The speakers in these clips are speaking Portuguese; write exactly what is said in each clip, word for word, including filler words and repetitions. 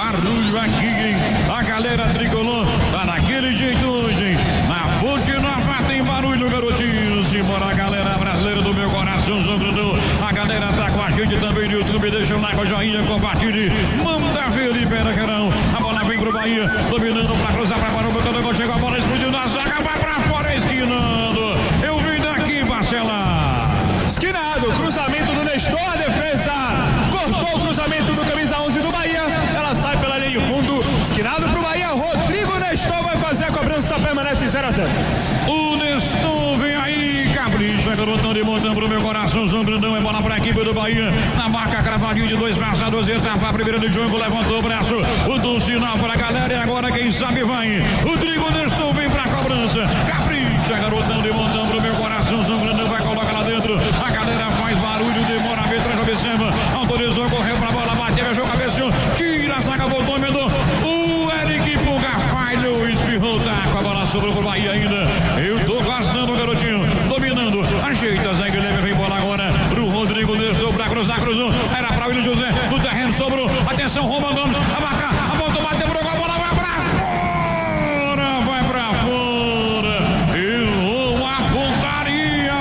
barulho aqui, hein? A galera tricolor tá daquele jeito hoje, hein? Na Fonte Nova tem barulho, garotinho. Simbora, galera brasileira do meu coração, Grandão. A galera tá com a gente também no YouTube. Deixa o like, o joinha, compartilhe. Manda ver, libera, carão. A bola vem pro Bahia, dominando pra cruzar pra fora. O botão gol, chegou a bola, explodiu na zaga, vai pra fora, esquinando. Eu vim daqui, Marcela. Esquinado, cruzamento do Nestor, a defesa cortou o cruzamento do camisa onze do Bahia. Ela sai pela linha de fundo, esquinado pro Bahia. Rodrigo Nestor vai fazer a cobrança, permanece zero a zero. O Nestor vem aí, capricha, garotão de montão pro meu coração, São Grandão, é bola pra equipe do Bahia, na marca cravadinho de dois passados, etapa, primeira de jogo, levantou o braço, o do sinal pra galera, e agora quem sabe vai, Rodrigo Nestor vem pra cobrança, capricha, garotão de montão pro meu coração, São Grandão, vai colocar lá dentro, a galera faz barulho, demora a ver, traz, observa, autorizou, correu pra bola, bateu, fechou, cabeceou, tira a saca, voltou, emendou, o Eric Puga falhou, espirrou, tá com a bola, sobrou pro Bahia ainda, eu tô gostando, garotinho, dominando, ajeita, Zé Guilherme, vem bola agora, pro Rodrigo Nestor, pra cruzar, cruzou, era pra William José, no terreno, sobrou, atenção, Roman Gomes, a marca, a volta, bateu, pro gol, a bola vai pra fora, vai pra fora, errou a pontaria,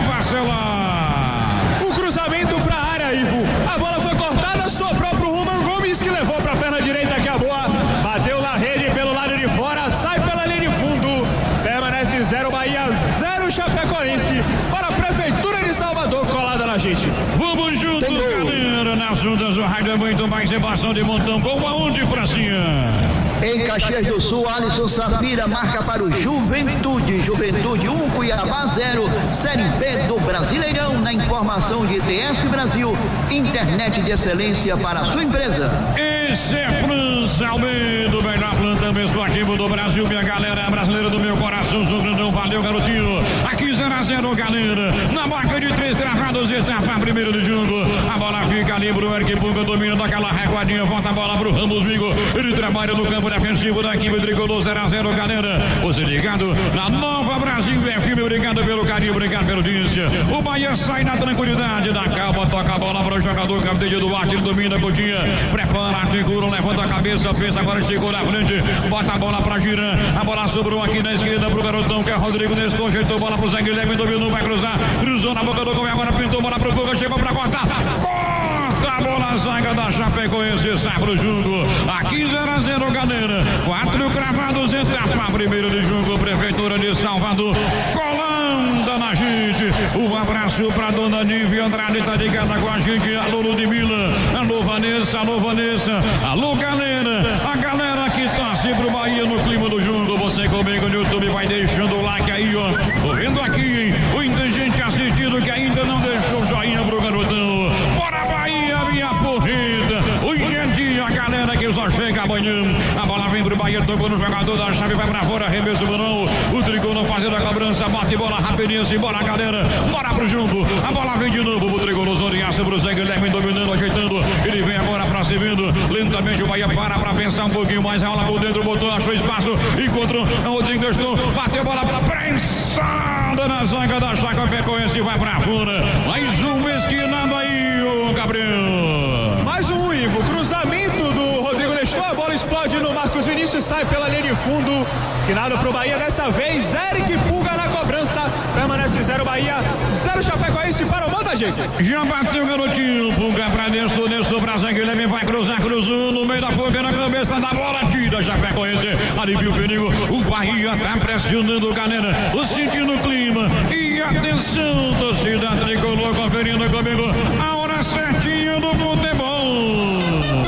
Marcela. O cruzamento pra área, Ivo, a bola foi cortada, sobrou pro Roman Gomes, que levou pra perna direita, que é a boa, bateu na rede pelo lado de fora, sai pela linha de fundo, permanece zero Bahia, zero Chapecoense, para a Prefeitura de Salvador, colada na gente. Vamos juntos, galera, nas juntas do rádio é muito mais emoção de montão, gol aonde, Francinha? Em Caxias do Sul, Alisson Safira marca para o Juventude. Juventude um, Cuiabá zero. Série B do Brasileirão. Na informação de T S Brasil, internet de excelência para a sua empresa. Esse é França Almeida, o melhor plantão esportivo do Brasil. Minha galera brasileira do meu coração, São Grandão, valeu, garotinho. Aqui zero a zero, galera. Na marca de três travados, etapa primeiro do jogo. A bola fica ali pro Eric Puga, domina daquela recuadinha. Volta a bola pro Ramos Vigo. Ele trabalha no campo defensivo da equipe tricolor, zero a zero, galera. Você ligado na Nova Brasil F M, obrigado pelo carinho, obrigado pela audiência. O Bahia sai na tranquilidade, na calma, toca a bola para o jogador, capitão do Duarte, ele domina, Coutinho, prepara, segura, levanta a cabeça, pensa, agora chegou na frente, bota a bola pra Giran, a bola sobrou aqui na esquerda pro garotão, que é Rodrigo Nestor, ajeitou a bola pro Zé Guilherme, dominou, vai cruzar, cruzou na boca do gol, agora pintou a bola pro Puga, chegou pra cortar, corta a bola, zaga da Chapecoense, sai pro jogo, aqui zero a zero, galera. Quatro cravados, etapa primeiro de jogo, Prefeitura de Salvador, colando na gente. Um abraço pra dona Nívia Andrade, tá ligada com a gente. Alô, Ludmila, alô, Vanessa, alô, Vanessa, alô, galera. A galera que torce pro Bahia no clima do jogo. Você comigo no YouTube, vai deixando o like aí, ó. Tô vendo aqui, hein? Muita gente assistindo que ainda não deixou o joinha pro garotão. Bora, Bahia, minha porrita. Hoje é dia, galera, que só chega amanhã. A bola vem pro Bahia, tocou no jogador da chave, vai pra fora, arremesso Manão. O Tricolor fazendo a cobrança, bate bola rapidinho, se bora, galera, bora pro jogo. A bola vem de novo pro Tricolor, zoneaça pro Zé Guilherme, dominando, ajeitando. Ele vem agora pra se vindo, lentamente o Bahia para pra pensar um pouquinho mais, rola por dentro, botou, achou espaço, encontrou, o Rodrigo Nestor, bateu a bola pra prensada na zaga da Chapecoense, vai pra fora. Mais um esquinado aí, ô Gabriel. Mais um, Ivo, cruzamento do Rodrigo Nestor, a bola explode no Marcos Vinícius, sai pela linha de fundo, esquinado pro Bahia, dessa vez Eric Puga na cobrança, permanece zero Bahia, zero Chapecoense para o Manda Gente. Já bateu o garotinho, Puga pra dentro, Nestor pra Zé Guilherme, vai cruzar, cruzou no meio da foga, na cabeça da bola, tira Chapecoense, alivia o perigo, o Bahia tá pressionando, galera, o sentindo o clima, e atenção, torcida tricolor, conferindo comigo, a hora certinha do futebol.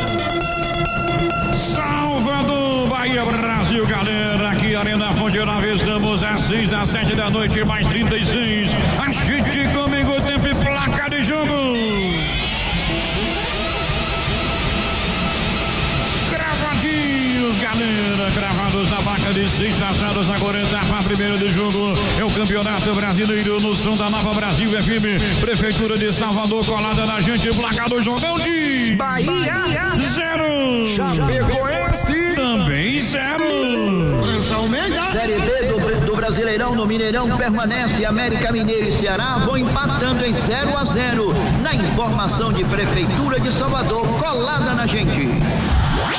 Salvador, Bahia, Brasil, galera, aqui Arena Fonte Nova, estamos às seis das sete da noite, mais trinta e seis, a gente comigo, tempo e placa de jogo. Cravadinhos, galera, cravados na vaca de seis traçados na quarenta, a primeira de jogo, é o Campeonato Brasileiro no som da Nova Brasil F M, Prefeitura de Salvador, colada na gente, placa do jogão de Bahia, zero, Chapecoense também zero. Série B do, do Brasileirão no Mineirão permanece. América Mineiro e Ceará vão empatando em zero a zero. Na informação de Prefeitura de Salvador, colada na gente.